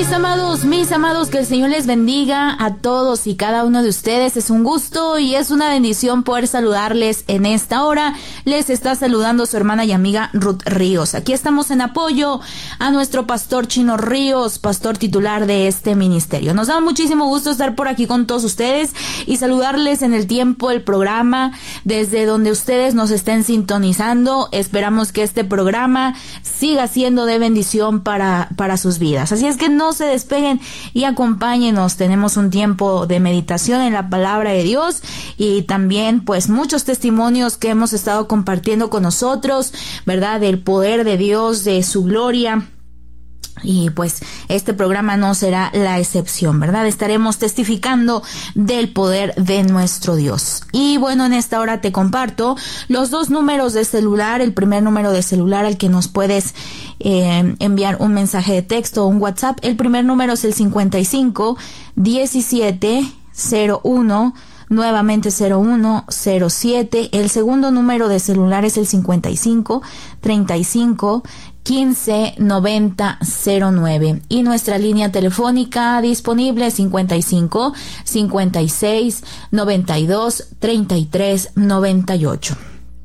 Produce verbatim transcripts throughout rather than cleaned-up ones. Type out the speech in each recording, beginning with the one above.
Mis amados, mis amados, que el Señor les bendiga a todos y cada uno de ustedes. Es un gusto y es una bendición poder saludarles en esta hora. Les está saludando su hermana y amiga Ruth Ríos. Aquí estamos en apoyo a nuestro pastor Chino Ríos, pastor titular de este ministerio. Nos da muchísimo gusto estar por aquí con todos ustedes y saludarles en el tiempo del programa desde donde ustedes nos estén sintonizando. Esperamos que este programa siga siendo de bendición para, para sus vidas. Así es que no se despeguen y acompáñenos. Tenemos un tiempo de meditación en la palabra de Dios y también pues muchos testimonios que hemos estado compartiendo con nosotros, ¿verdad? Del poder de Dios, de su gloria. Y pues este programa no será la excepción, ¿verdad? Estaremos testificando del poder de nuestro Dios. Y bueno, en esta hora te comparto los dos números de celular. El primer número de celular al que nos puedes eh, enviar un mensaje de texto o un WhatsApp. El primer número es el cincuenta y cinco, diecisiete, cero uno, nuevamente cero uno, cero siete. El segundo número de celular es el cincuenta y cinco, treinta y cinco, quince, noventa, cero nueve. Y nuestra línea telefónica disponible cincuenta y cinco, cincuenta y seis, noventa y dos, treinta y tres, noventa y ocho.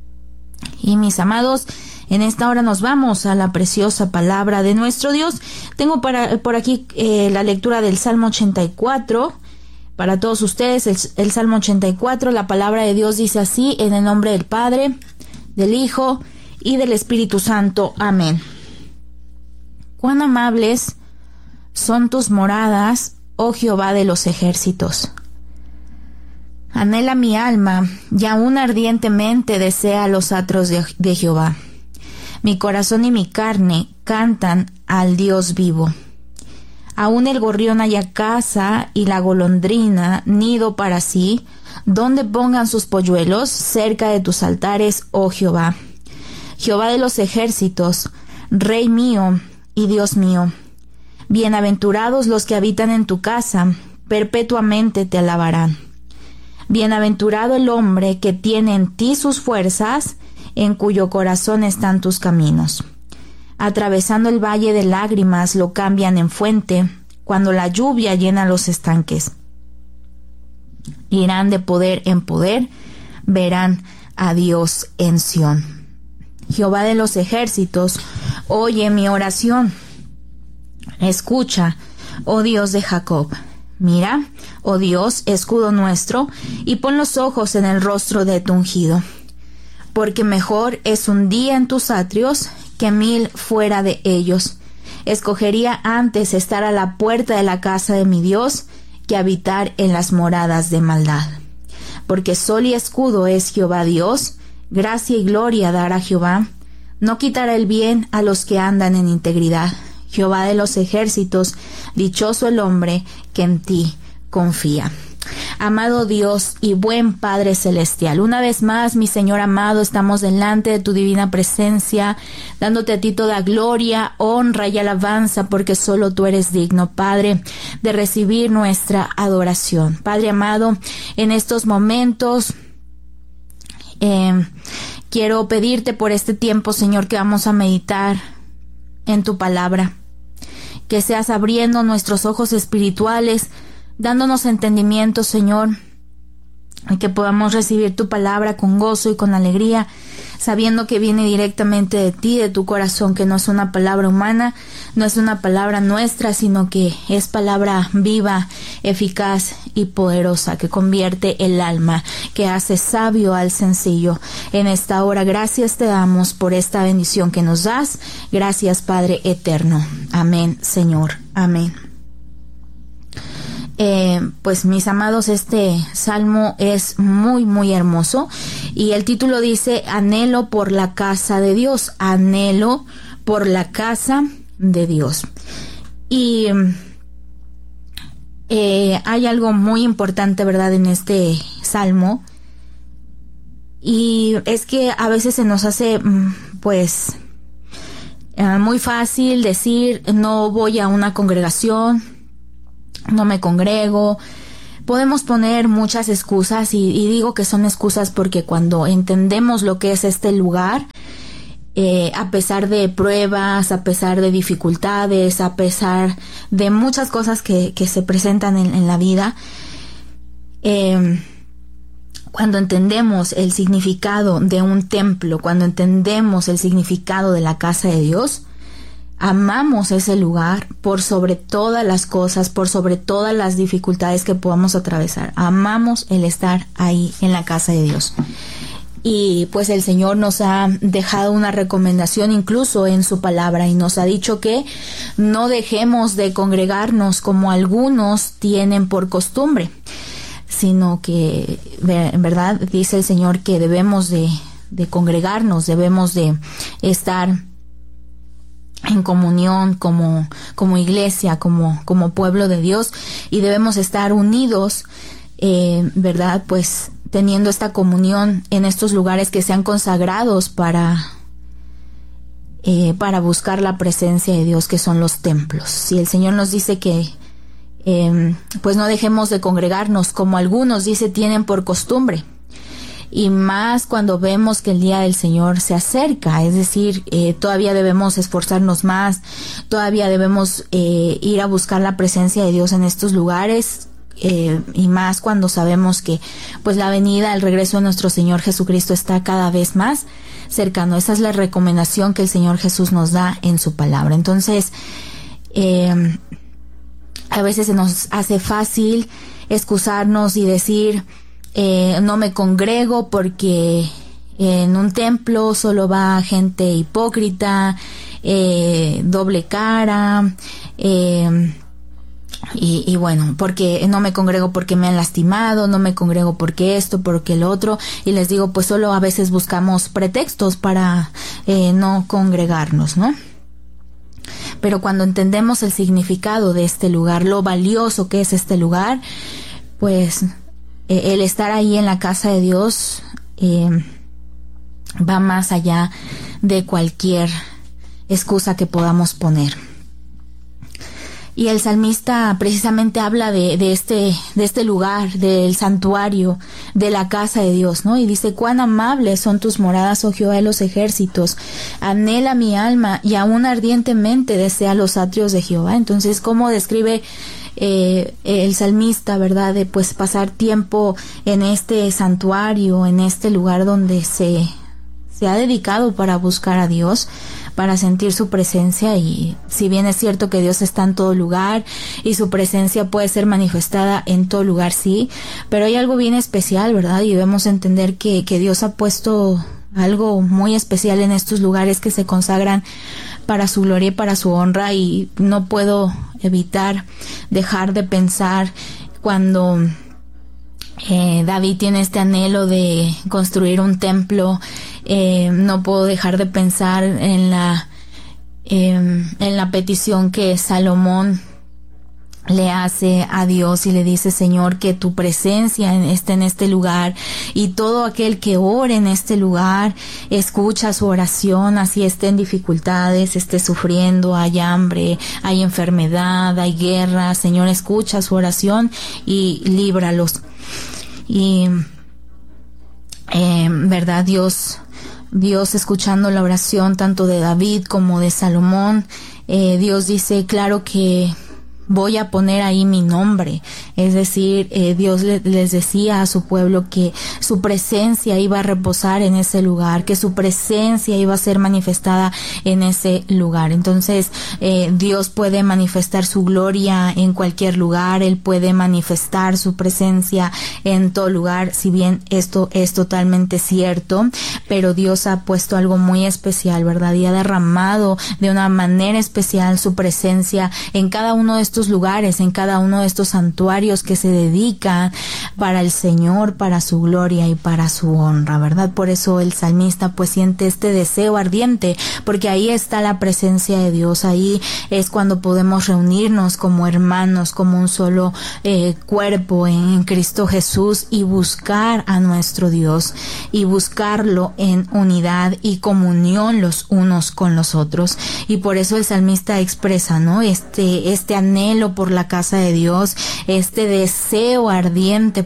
Y mis amados, en esta hora nos vamos a la preciosa palabra de nuestro Dios. Tengo para, por aquí eh, la lectura del Salmo ochenta y cuatro. Para todos ustedes, el, el Salmo ochenta y cuatro, la palabra de Dios dice así: en el nombre del Padre, del Hijo y del Espíritu Santo. Amén. Cuán amables son tus moradas, oh Jehová de los ejércitos. Anhela mi alma, y aún ardientemente desea los atrios de, de Jehová. Mi corazón y mi carne cantan al Dios vivo. Aún el gorrión halla casa y la golondrina nido para sí, donde pongan sus polluelos cerca de tus altares, oh Jehová. Jehová de los ejércitos, Rey mío y Dios mío. Bienaventurados los que habitan en tu casa, perpetuamente te alabarán. Bienaventurado el hombre que tiene en ti sus fuerzas, en cuyo corazón están tus caminos. Atravesando el valle de lágrimas lo cambian en fuente, cuando la lluvia llena los estanques. Irán de poder en poder, verán a Dios en Sión. Jehová de los ejércitos, oye mi oración. Escucha, oh Dios de Jacob. Mira, oh Dios, escudo nuestro, y pon los ojos en el rostro de tu ungido. Porque mejor es un día en tus atrios que mil fuera de ellos. Escogería antes estar a la puerta de la casa de mi Dios que habitar en las moradas de maldad. Porque sol y escudo es Jehová Dios, gracia y gloria dará Jehová. No quitará el bien a los que andan en integridad. Jehová de los ejércitos, dichoso el hombre que en ti confía. Amado Dios y buen Padre Celestial, una vez más, mi Señor amado, estamos delante de tu divina presencia, dándote a ti toda gloria, honra y alabanza, porque solo tú eres digno, Padre, de recibir nuestra adoración. Padre amado, en estos momentos eh, quiero pedirte por este tiempo, Señor, que vamos a meditar en tu palabra, que seas abriendo nuestros ojos espirituales, dándonos entendimiento, Señor, y que podamos recibir tu palabra con gozo y con alegría, sabiendo que viene directamente de ti, de tu corazón, que no es una palabra humana, no es una palabra nuestra, sino que es palabra viva, eficaz y poderosa, que convierte el alma, que hace sabio al sencillo. En esta hora, gracias te damos por esta bendición que nos das. Gracias, Padre eterno. Amén, Señor. Amén. Eh, pues mis amados, este salmo es muy muy hermoso y el título dice: anhelo por la casa de Dios, anhelo por la casa de Dios. Y eh, hay algo muy importante, ¿verdad?, en este salmo, y es que a veces se nos hace pues eh, muy fácil decir: no voy a una congregación, no me congrego. Podemos poner muchas excusas y, y digo que son excusas porque cuando entendemos lo que es este lugar, eh, a pesar de pruebas, a pesar de dificultades, a pesar de muchas cosas que, que se presentan en, en la vida, eh, cuando entendemos el significado de un templo, cuando entendemos el significado de la casa de Dios, amamos ese lugar por sobre todas las cosas, por sobre todas las dificultades que podamos atravesar. Amamos el estar ahí en la casa de Dios. Y pues el Señor nos ha dejado una recomendación incluso en su palabra y nos ha dicho que no dejemos de congregarnos como algunos tienen por costumbre, sino que, en verdad, dice el Señor que debemos de, de congregarnos, debemos de estar en comunión como, como iglesia, como, como pueblo de Dios, y debemos estar unidos, eh, ¿verdad? Pues teniendo esta comunión en estos lugares que sean consagrados para, eh, para buscar la presencia de Dios, que son los templos. Si el Señor nos dice que eh, pues no dejemos de congregarnos como algunos, dice, tienen por costumbre. Y más cuando vemos que el día del Señor se acerca, es decir, eh, todavía debemos esforzarnos más, todavía debemos eh, ir a buscar la presencia de Dios en estos lugares, eh, y más cuando sabemos que pues la venida, el regreso de nuestro Señor Jesucristo está cada vez más cercano. Esa es la recomendación que el Señor Jesús nos da en su palabra. Entonces, eh, a veces se nos hace fácil excusarnos y decir, Eh, no me congrego porque en un templo solo va gente hipócrita, eh, doble cara, eh, y, y bueno, porque no me congrego porque me han lastimado, no me congrego porque esto, porque lo otro, y les digo, pues solo a veces buscamos pretextos para eh, no congregarnos, ¿no? Pero cuando entendemos el significado de este lugar, lo valioso que es este lugar, pues el estar ahí en la casa de Dios eh, va más allá de cualquier excusa que podamos poner. Y el salmista precisamente habla de, de este, de este lugar, del santuario, de la casa de Dios, ¿no? Y dice, cuán amables son tus moradas, oh Jehová de los ejércitos. Anhela mi alma y aún ardientemente desea los atrios de Jehová. Entonces, ¿cómo describe Eh, el salmista, verdad, de pues pasar tiempo en este santuario, en este lugar donde se, se ha dedicado para buscar a Dios, para sentir su presencia? Y si bien es cierto que Dios está en todo lugar y su presencia puede ser manifestada en todo lugar, sí, pero hay algo bien especial, verdad, y debemos entender que, que Dios ha puesto algo muy especial en estos lugares que se consagran para su gloria y para su honra. Y no puedo evitar dejar de pensar cuando eh, David tiene este anhelo de construir un templo. Eh, no puedo dejar de pensar en la eh, en la petición que Salomón le hace a Dios y le dice, Señor, que tu presencia esté en este lugar, y todo aquel que ore en este lugar escucha su oración, así esté en dificultades, esté sufriendo, hay hambre, hay enfermedad, hay guerra. Señor, escucha su oración y líbralos. Y eh, verdad, Dios Dios escuchando la oración tanto de David como de Salomón, eh, Dios dice, claro que voy a poner ahí mi nombre. Es decir, eh, Dios le, les decía a su pueblo que su presencia iba a reposar en ese lugar, que su presencia iba a ser manifestada en ese lugar. Entonces, eh, Dios puede manifestar su gloria en cualquier lugar, Él puede manifestar su presencia en todo lugar, si bien esto es totalmente cierto, pero Dios ha puesto algo muy especial, ¿verdad? Y ha derramado de una manera especial su presencia en cada uno de estos lugares, en cada uno de estos santuarios que se dedican para el Señor, para su gloria y para su honra, ¿verdad? Por eso el salmista pues siente este deseo ardiente, porque ahí está la presencia de Dios, ahí es cuando podemos reunirnos como hermanos, como un solo eh, cuerpo en Cristo Jesús, y buscar a nuestro Dios y buscarlo en unidad y comunión los unos con los otros. Y por eso el salmista expresa, ¿no? Este, este anhelo por la casa de Dios, este deseo ardiente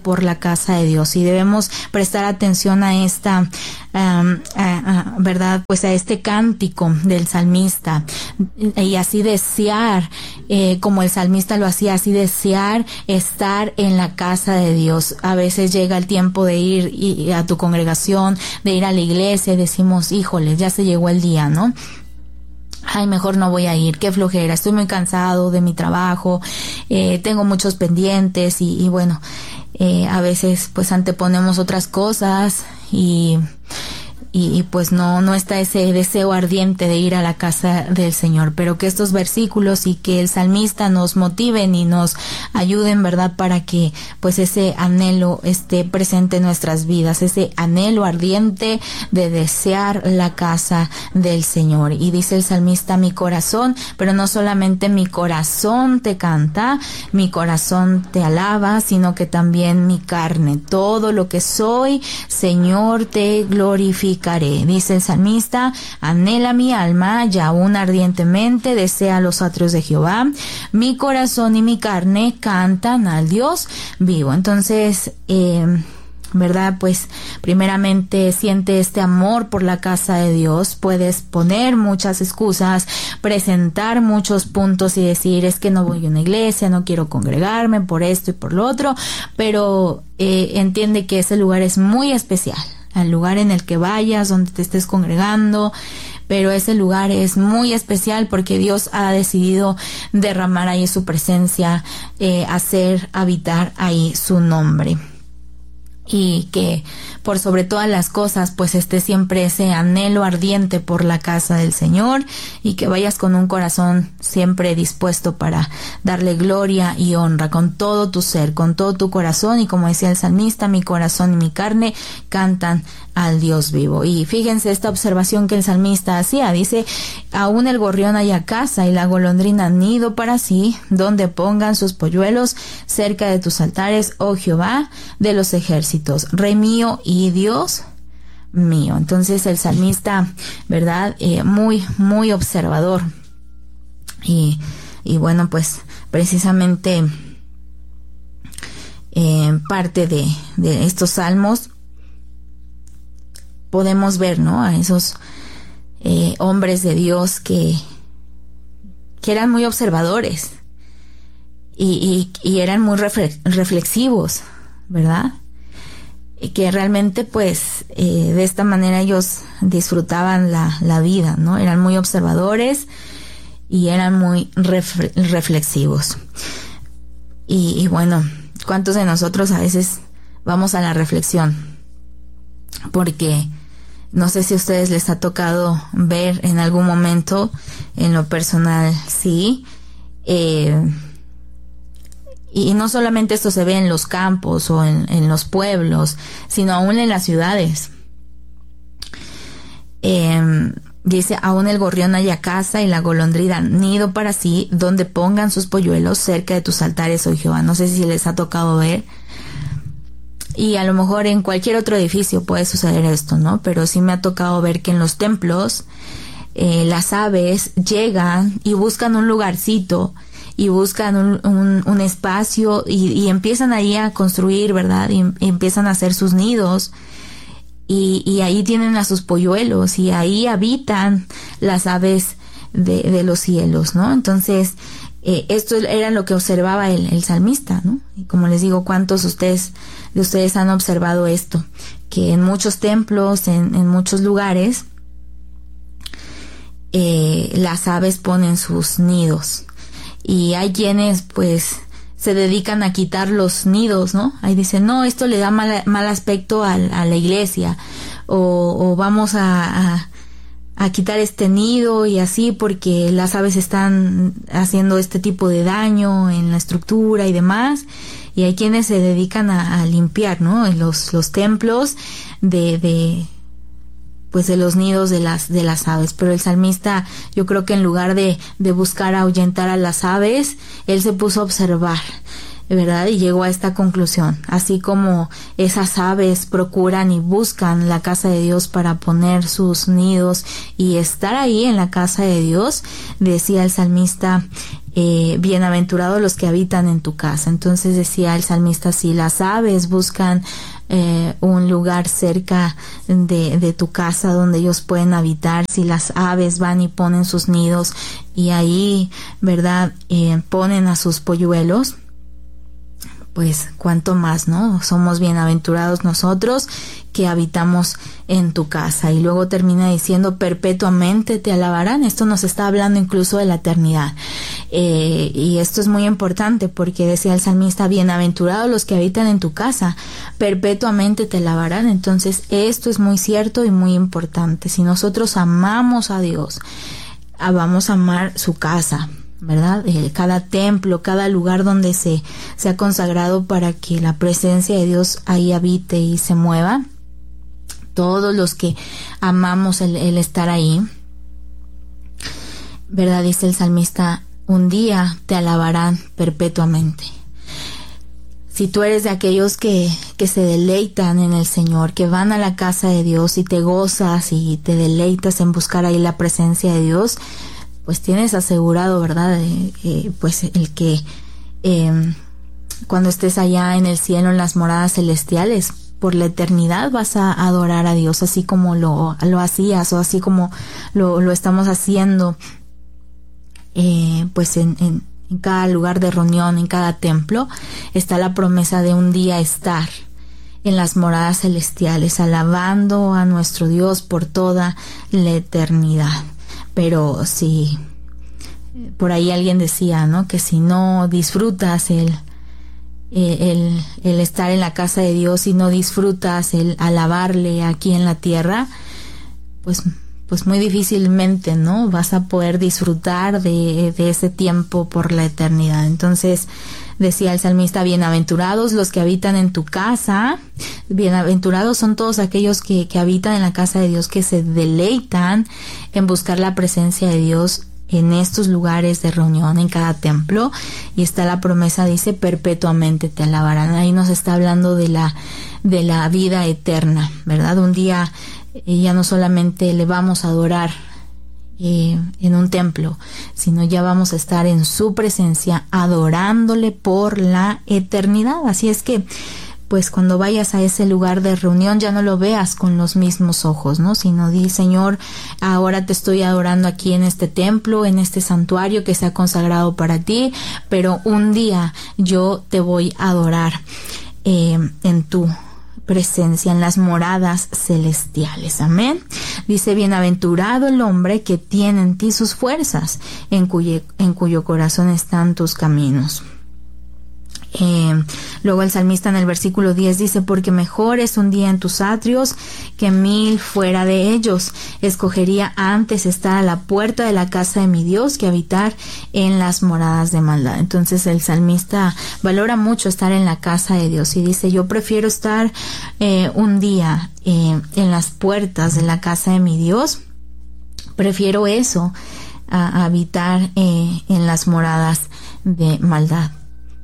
por la casa de Dios, y debemos prestar atención a esta, um, a, a, verdad, pues a este cántico del salmista, y así desear, eh, como el salmista lo hacía, así desear estar en la casa de Dios. A veces llega el tiempo de ir y, y a tu congregación, de ir a la iglesia, y decimos, híjole, ya se llegó el día, ¿no? Ay, mejor no voy a ir, qué flojera, estoy muy cansado de mi trabajo, eh, tengo muchos pendientes, y, y bueno, eh, a veces pues anteponemos otras cosas, y, y, y pues no, no está ese deseo ardiente de ir a la casa del Señor. Pero que estos versículos y que el salmista nos motiven y nos ayuden, ¿verdad?, para que pues ese anhelo esté presente en nuestras vidas, ese anhelo ardiente de desear la casa del Señor. Y dice el salmista, mi corazón, pero no solamente mi corazón te canta, mi corazón te alaba, sino que también mi carne, todo lo que soy, Señor, te glorificaré. Dice el salmista, anhela mi alma, y aún ardientemente desea los atrios de Jehová. Mi corazón y mi carne cantan al Dios vivo. Entonces, eh, ¿verdad? Pues primeramente siente este amor por la casa de Dios. Puedes poner muchas excusas, presentar muchos puntos y decir, es que no voy a una iglesia, no quiero congregarme por esto y por lo otro, pero eh, entiende que ese lugar es muy especial. Al lugar en el que vayas, donde te estés congregando, pero ese lugar es muy especial porque Dios ha decidido derramar ahí su presencia, eh, hacer habitar ahí su nombre. Y que por sobre todas las cosas pues esté siempre ese anhelo ardiente por la casa del Señor, y que vayas con un corazón siempre dispuesto para darle gloria y honra con todo tu ser, con todo tu corazón. Y como decía el salmista, mi corazón y mi carne cantan al Dios vivo. Y fíjense esta observación que el salmista hacía, dice, aún el gorrión halla casa y la golondrina nido para sí, donde pongan sus polluelos cerca de tus altares, oh Jehová de los ejércitos, Rey mío y Dios mío. Entonces el salmista, ¿verdad? Eh, muy, muy observador. Y, y bueno, pues precisamente eh, parte de, de estos salmos podemos ver, ¿no?, a esos eh, hombres de Dios que, que eran muy observadores y, y, y eran muy reflexivos, ¿verdad? Y que realmente pues eh, de esta manera ellos disfrutaban la, la vida, ¿no? Eran muy observadores y eran muy ref, reflexivos. Y, y bueno, ¿cuántos de nosotros a veces vamos a la reflexión? Porque no sé si a ustedes les ha tocado ver en algún momento, en lo personal, sí, eh, y no solamente esto se ve en los campos o en, en los pueblos, sino aún en las ciudades. Eh, dice, aún el gorrión halla casa y la golondrina nido para sí, donde pongan sus polluelos cerca de tus altares, oh Jehová. No sé si les ha tocado ver. Y a lo mejor en cualquier otro edificio puede suceder esto, ¿no? Pero sí me ha tocado ver que en los templos eh, las aves llegan y buscan un lugarcito y buscan un, un, un espacio y, y empiezan ahí a construir, ¿verdad? Y, y empiezan a hacer sus nidos y, y ahí tienen a sus polluelos y ahí habitan las aves de, de los cielos, ¿no? Entonces, eh, esto era lo que observaba el, el salmista, ¿no? Y como les digo, ¿cuántos ustedes de ustedes han observado esto? Que en muchos templos, en, en muchos lugares, eh, las aves ponen sus nidos. Y hay quienes, pues, se dedican a quitar los nidos, ¿no? Ahí dicen, no, esto le da mal, mal aspecto a, a la iglesia. O, o vamos a, a, a quitar este nido y así porque las aves están haciendo este tipo de daño en la estructura y demás. Y hay quienes se dedican a, a limpiar, ¿no? Los, los templos de, de, pues de los nidos de las, de las aves. Pero el salmista, yo creo que en lugar de, de buscar ahuyentar a las aves, él se puso a observar, ¿verdad? Y llegó a esta conclusión. Así como esas aves procuran y buscan la casa de Dios para poner sus nidos y estar ahí en la casa de Dios, decía el salmista, eh, bienaventurados los que habitan en tu casa. Entonces decía el salmista, si las aves buscan eh, un lugar cerca de, de tu casa donde ellos pueden habitar, si las aves van y ponen sus nidos y ahí, ¿verdad?, eh, ponen a sus polluelos, pues cuánto más, ¿no? Somos bienaventurados nosotros que habitamos en tu casa. Y luego termina diciendo, perpetuamente te alabarán. Esto nos está hablando incluso de la eternidad. Eh, y esto es muy importante porque decía el salmista, bienaventurados los que habitan en tu casa, perpetuamente te alabarán. Entonces esto es muy cierto y muy importante. Si nosotros amamos a Dios, vamos a amar su casa, ¿verdad? Eh, cada templo, cada lugar donde se, se ha consagrado para que la presencia de Dios ahí habite y se mueva. Todos los que amamos el, el estar ahí, ¿verdad? Dice el salmista, un día te alabarán perpetuamente. Si tú eres de aquellos que, que se deleitan en el Señor, que van a la casa de Dios y te gozas y te deleitas en buscar ahí la presencia de Dios, pues tienes asegurado, ¿verdad? Eh, eh, pues el que eh, cuando estés allá en el cielo, en las moradas celestiales, por la eternidad vas a adorar a Dios, así como lo, lo hacías o así como lo, lo estamos haciendo, eh, pues en, en, en cada lugar de reunión, en cada templo, está la promesa de un día estar en las moradas celestiales, alabando a nuestro Dios por toda la eternidad. Pero si por ahí alguien decía, ¿no?, que si no disfrutas el, el, el estar en la casa de Dios, si no disfrutas el alabarle aquí en la tierra, pues, pues muy difícilmente, ¿no?, vas a poder disfrutar de, de ese tiempo por la eternidad. Entonces decía el salmista, bienaventurados los que habitan en tu casa. Bienaventurados son todos aquellos que, que habitan en la casa de Dios, que se deleitan en buscar la presencia de Dios en estos lugares de reunión, en cada templo. Y está la promesa, dice, perpetuamente te alabarán. Ahí nos está hablando de la, de la vida eterna, ¿verdad? Un día eh, ya no solamente le vamos a adorar Eh, en un templo, sino ya vamos a estar en su presencia adorándole por la eternidad. Así es que, pues cuando vayas a ese lugar de reunión ya no lo veas con los mismos ojos, ¿no? Sino di, Señor, ahora te estoy adorando aquí en este templo, en este santuario que se ha consagrado para ti, pero un día yo te voy a adorar eh, en tu presencia, en las moradas celestiales. Amén. Dice, bienaventurado el hombre que tiene en ti sus fuerzas, en cuyo, en cuyo corazón están tus caminos. Eh, luego el salmista en el versículo diez dice, porque mejor es un día en tus atrios que mil fuera de ellos. Escogería antes estar a la puerta de la casa de mi Dios que habitar en las moradas de maldad. Entonces el salmista valora mucho estar en la casa de Dios y dice, yo prefiero estar eh, un día eh, en las puertas de la casa de mi Dios, prefiero eso a, a habitar eh, en las moradas de maldad.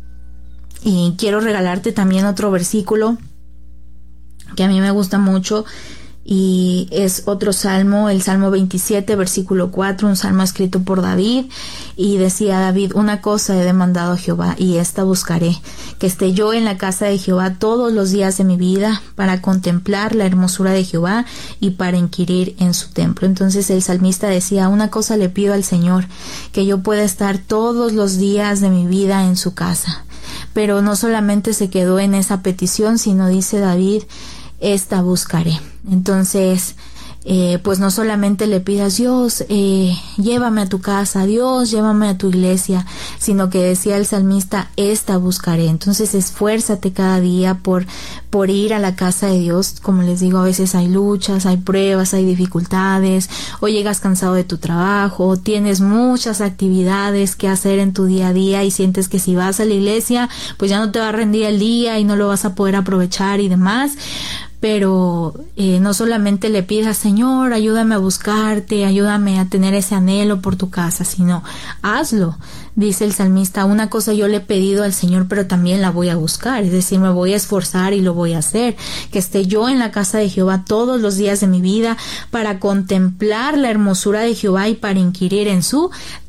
Y quiero regalarte también otro versículo que a mí me gusta mucho y es otro salmo, el Salmo veintisiete, versículo cuatro, un salmo escrito por David, y decía David, una cosa he demandado a Jehová y esta buscaré, que esté yo en la casa de Jehová todos los días de mi vida para contemplar la hermosura de Jehová y para inquirir en su templo. Entonces el salmista decía, una cosa le pido al Señor, que yo pueda estar todos los días de mi vida en su casa. Pero no solamente se quedó en esa petición, sino dice David, esta buscaré. Entonces, eh, pues no solamente le pidas, Dios, eh, llévame a tu casa, Dios, llévame a tu iglesia, sino que decía el salmista, esta buscaré. Entonces, esfuérzate cada día por, por ir a la casa de Dios. Como les digo, a veces hay luchas, hay pruebas, hay dificultades, o llegas cansado de tu trabajo, o tienes muchas actividades que hacer en tu día a día y sientes que si vas a la iglesia, pues ya no te va a rendir el día y no lo vas a poder aprovechar y demás. Pero eh, no solamente le pidas, Señor, ayúdame a buscarte, ayúdame a tener ese anhelo por tu casa, sino hazlo. Dice el salmista, una cosa yo le he pedido al Señor, pero también la voy a buscar, es decir, me voy a esforzar y lo voy a hacer, que esté yo en la casa de Jehová todos los días de mi vida para contemplar la hermosura de Jehová y para inquirir en su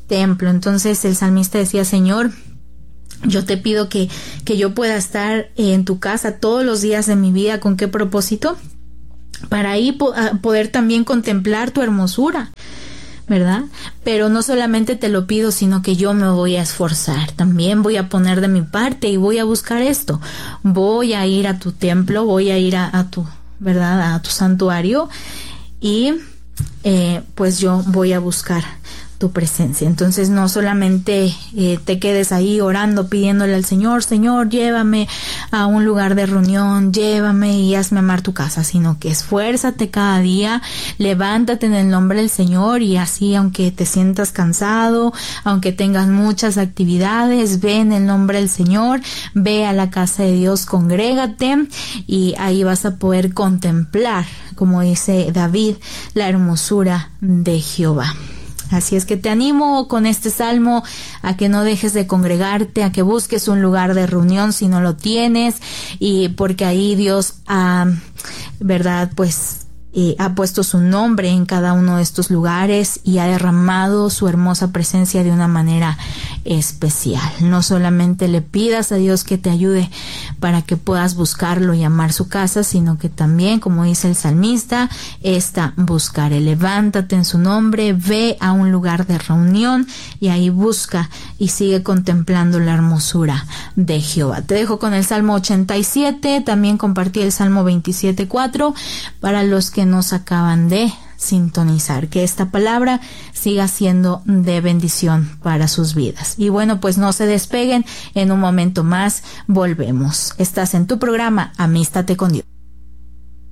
templo. Entonces el salmista decía: Señor, yo te pido que, que yo pueda estar en tu casa todos los días de mi vida. ¿Con qué propósito? Para ahí po- poder también contemplar tu hermosura, ¿verdad? Pero no solamente te lo pido, sino que yo me voy a esforzar. También voy a poner de mi parte y voy a buscar esto. Voy a ir a tu templo, voy a ir a, a tu, ¿verdad? A tu santuario y eh, pues yo voy a buscar tu presencia. Entonces no solamente eh, te quedes ahí orando, pidiéndole al Señor: Señor, llévame a un lugar de reunión, llévame y hazme amar tu casa, sino que esfuérzate cada día, levántate en el nombre del Señor, y así, aunque te sientas cansado, aunque tengas muchas actividades, ve en el nombre del Señor, ve a la casa de Dios, congrégate, y ahí vas a poder contemplar, como dice David, la hermosura de Jehová. Así es que te animo con este salmo a que no dejes de congregarte, a que busques un lugar de reunión si no lo tienes, y porque ahí Dios ha, verdad, pues eh, ha puesto su nombre en cada uno de estos lugares y ha derramado su hermosa presencia de una manera especial. No solamente le pidas a Dios que te ayude para que puedas buscarlo y amar su casa, sino que también, como dice el salmista, esta buscaré. Levántate en su nombre, ve a un lugar de reunión y ahí busca y sigue contemplando la hermosura de Jehová. Te dejo con el Salmo ochenta y siete, también compartí el Salmo veintisiete cuatro para los que nos acaban de sintonizar. Que esta palabra siga siendo de bendición para sus vidas. Y bueno, pues no se despeguen, en un momento más volvemos. Estás en tu programa Amístate con Dios.